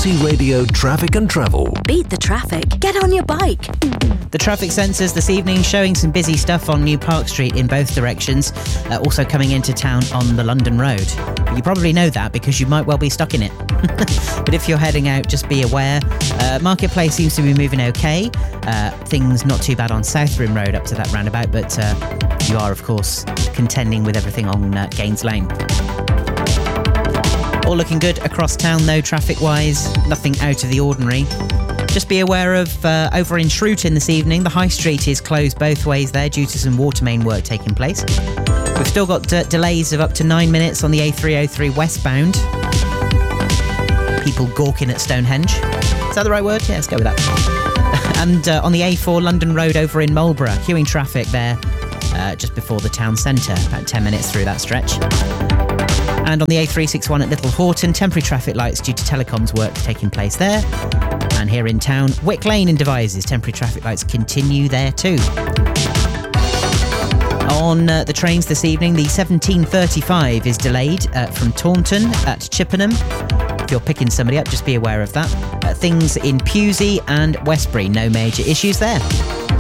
BBC Radio Traffic and Travel. Beat the traffic. Get on your bike. The traffic sensors this evening showing some busy stuff on New Park Street in both directions, also coming into town on the London Road. You probably know that because you might well be stuck in it. But if you're heading out, just be aware. Marketplace seems to be moving okay. Things not too bad on South Rim Road up to that roundabout, but you are, of course, contending with everything on Gaines Lane. All looking good across town though, traffic-wise. Nothing out of the ordinary. Just be aware of over in Shrewton this evening, the High Street is closed both ways there due to some water main work taking place. We've still got delays of up to 9 minutes on the A303 westbound. People gawking at Stonehenge. Is that the right word? Yeah, let's go with that. And on the A4 London Road over in Marlborough, queuing traffic there just before the town centre, about 10 minutes through that stretch. And on the A361 at Little Horton, temporary traffic lights due to telecoms work taking place there. And here in town, Wick Lane in Devizes, temporary traffic lights continue there too. On the trains this evening, the 1735 is delayed from Taunton at Chippenham. If you're picking somebody up, just be aware of that. Things in Pewsey and Westbury, no major issues there.